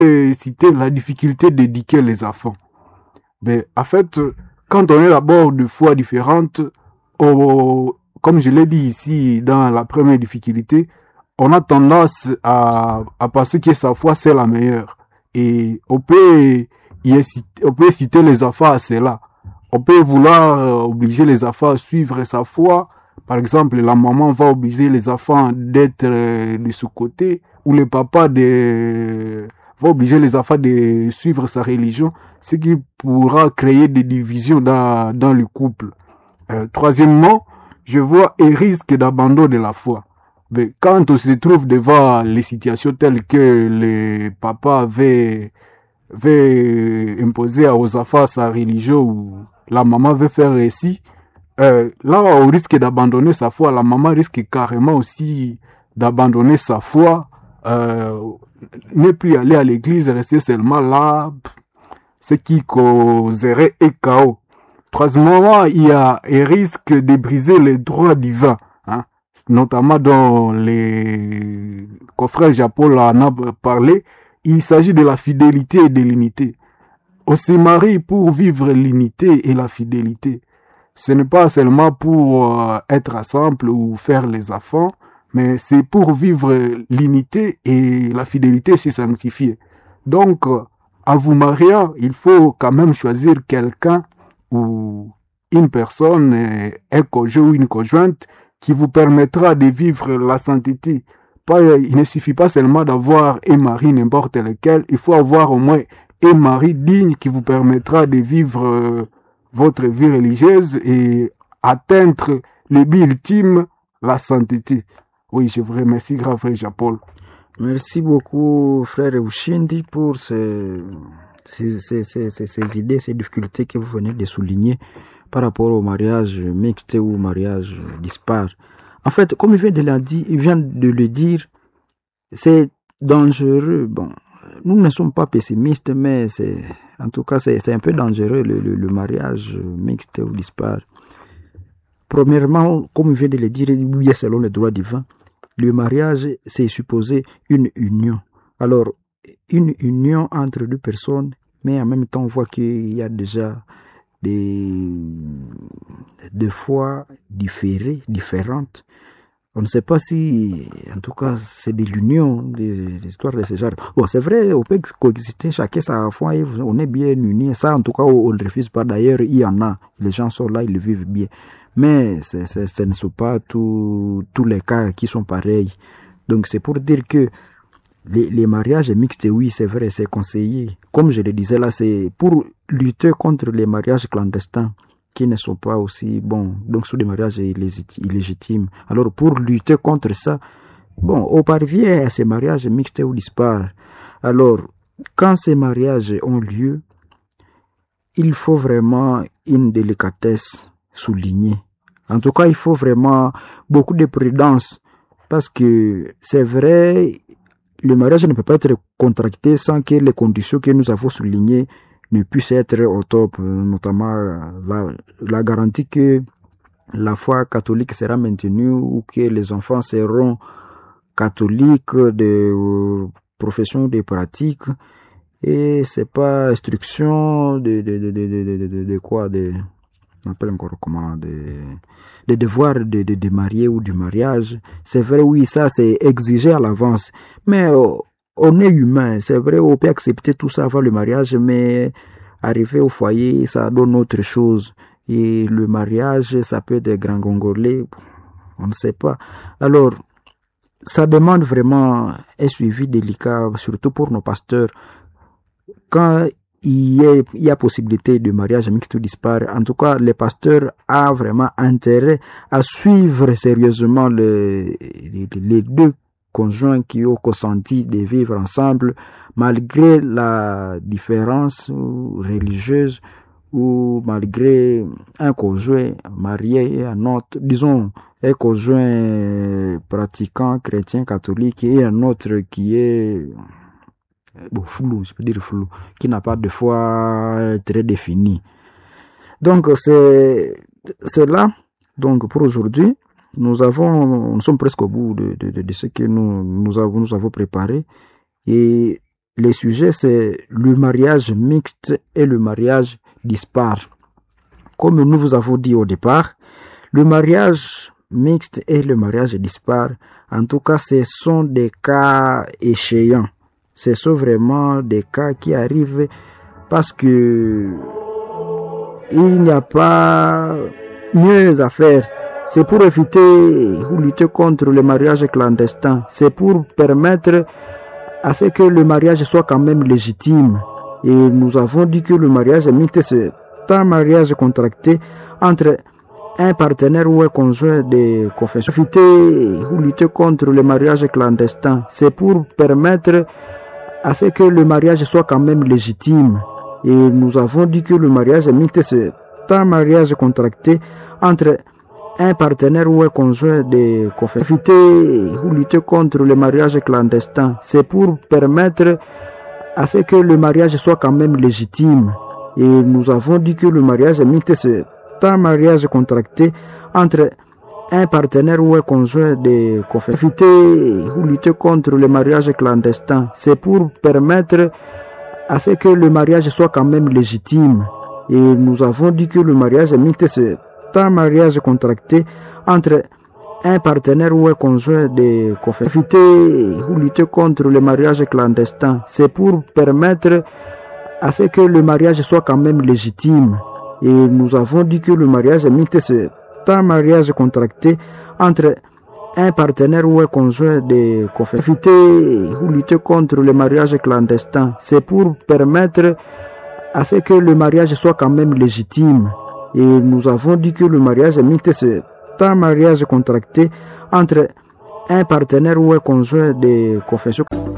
citer la difficulté d'éduquer les enfants. Mais en fait, quand on est d'abord de foi différentes, comme je l'ai dit ici dans la première difficulté, on a tendance à penser que sa foi c'est la meilleure. Et on peut inciter les enfants à cela. On peut vouloir obliger les enfants à suivre sa foi. Par exemple, la maman va obliger les enfants d'être de ce côté, ou le papa va obliger les enfants de suivre sa religion, ce qui pourra créer des divisions dans le couple. Troisièmement, je vois un risque d'abandon de la foi. Mais quand on se trouve devant les situations telles que les papas veulent imposer aux enfants sa religion ou la maman veut faire récit, là on risque d'abandonner sa foi. La maman risque carrément aussi d'abandonner sa foi, ne plus aller à l'église, rester seulement là, ce qui causerait un chaos. Troisièmement, il y a un risque de briser les droits divins, hein, notamment dans les confrères Jean-Paul en a parlé. Il s'agit de la fidélité et de l'unité. On se marie pour vivre l'unité et la fidélité. Ce n'est pas seulement pour être ensemble ou faire les enfants, mais c'est pour vivre l'unité et la fidélité se sanctifier. Donc, en vous mariant, il faut quand même choisir quelqu'un ou une personne, un conjoint ou une conjointe qui vous permettra de vivre la sainteté. Il ne suffit pas seulement d'avoir un mari n'importe lequel, il faut avoir au moins un mari digne qui vous permettra de vivre votre vie religieuse et atteindre le but ultime, la sainteté. Oui, je vous remercie, grand frère Jean-Paul. Merci beaucoup, frère Ushindi, pour ces idées, ces difficultés que vous venez de souligner par rapport au mariage mixte ou au mariage dispar. En fait, comme il vient de le dire, c'est dangereux. Bon, nous ne sommes pas pessimistes, mais en tout cas, c'est un peu dangereux le mariage mixte ou dispar. Premièrement, comme il vient de le dire, oui, selon le droit divin, le mariage, c'est supposé une union. Alors, une union entre deux personnes, mais en même temps, on voit qu'il y a déjà des fois différentes. On ne sait pas si, en tout cas, c'est de l'union, des histoires de ce genre. Bon, c'est vrai, on peut coexister chacun sa foi, on est bien unis. Ça, en tout cas, on ne refuse pas. D'ailleurs, il y en a. Les gens sont là, ils le vivent bien. Mais ce ne sont pas tous les cas qui sont pareils. Donc, c'est pour dire que les mariages mixtes, oui, c'est vrai, c'est conseillé. Comme je le disais là, c'est pour lutter contre les mariages clandestins qui ne sont pas aussi bons. Donc, sur des mariages illégitimes. Alors, pour lutter contre ça, bon, on parvient à ces mariages mixtes ou dispares. Alors, quand ces mariages ont lieu, il faut vraiment une délicatesse soulignée. En tout cas, il faut vraiment beaucoup de prudence parce que c'est vrai, le mariage ne peut pas être contracté sans que les conditions que nous avons soulignées ne puissent être au top, notamment la garantie que la foi catholique sera maintenue ou que les enfants seront catholiques de profession, de pratique. Et c'est pas instruction de quoi, on appelle encore comment, des devoirs de marier ou du mariage. C'est vrai, oui, ça c'est exigé à l'avance. Mais on est humain, c'est vrai, on peut accepter tout ça avant le mariage, mais arriver au foyer, ça donne autre chose. Et le mariage, ça peut être grand gongolais, on ne sait pas. Alors, ça demande vraiment un suivi délicat, surtout pour nos pasteurs. Quand il y a possibilité de mariage mixte ou dispar, en tout cas, les pasteurs ont vraiment intérêt à suivre sérieusement les deux conjoints qui ont consenti de vivre ensemble, malgré la différence religieuse ou malgré un conjoint marié et un autre, disons, un conjoint pratiquant chrétien catholique et un autre qui est flou, je peux dire flou, qui n'a pas de foi très définie. Donc, c'est là. Donc, pour aujourd'hui, nous sommes presque au bout de ce que nous avons préparé. Et les sujets, c'est le mariage mixte et le mariage dispar. Comme nous vous avons dit au départ, le mariage mixte et le mariage dispar, en tout cas, ce sont des cas échéants. Ce sont vraiment des cas qui arrivent parce que il n'y a pas mieux à faire. C'est pour éviter ou lutter contre le mariage clandestin. C'est pour permettre à ce que le mariage soit quand même légitime. Et nous avons dit que le mariage mixte, c'est un mariage contracté entre un partenaire ou un conjoint de confession. Éviter ou lutter contre le mariage clandestin. C'est pour permettre à ce que le mariage soit quand même légitime. Et nous avons dit que le mariage mixte, c'est un mariage contracté entre un partenaire ou un conjoint de confession. Éviter ou lutter contre le mariage clandestin. C'est pour permettre à ce que le mariage soit quand même légitime. Et nous avons dit que le mariage mixte, c'est un mariage contracté entre un partenaire ou un conjoint de confession. Éviter ou lutter contre le mariage clandestin. C'est pour permettre à ce que le mariage soit quand même légitime. Et nous avons dit que le mariage mixte, c'est un mariage contracté entre un partenaire ou un conjoint de confession. Éviter ou lutter contre le mariage clandestin. C'est pour permettre à ce que le mariage soit quand même légitime. Et nous avons dit que le mariage mixte, c'est un mariage contracté entre un partenaire ou un conjoint de confession. Éviter ou lutter contre le mariage clandestin. C'est pour permettre à ce que le mariage soit quand même légitime. Et nous avons dit que le mariage mixte, c'est un mariage contracté entre un partenaire ou un conjoint de confession.